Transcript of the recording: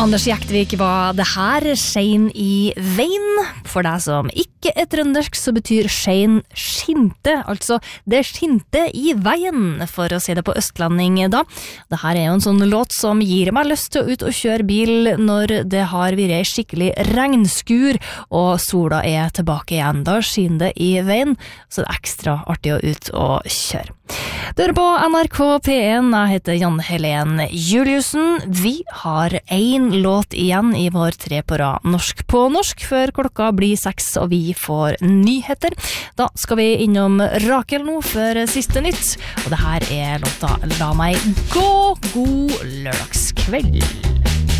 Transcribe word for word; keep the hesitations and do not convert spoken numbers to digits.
Anders Jektvik var det her, Skein i veien. For deg som ikke er trøndersk, så betyr skein skinte, altså det skinte i veien, for å si det på østlending da. Det her er jo en sånn låt som gir meg lyst til å ut og kjøre bil når det har vært skikkelig regnskur, og sola er tilbake igjen. Da skinner det i veien, så det er ekstra artig å ut og kjøre. Du hører på N R K P én, jeg heter Jan Helen Juliussen. Vi har en låt igjen i vår tre på rad norsk på norsk, før klokka blir seks og vi får nyheter. Da skal vi innom Rakel nå for siste nytt, og det her er låta La meg gå. God lørdagskveld.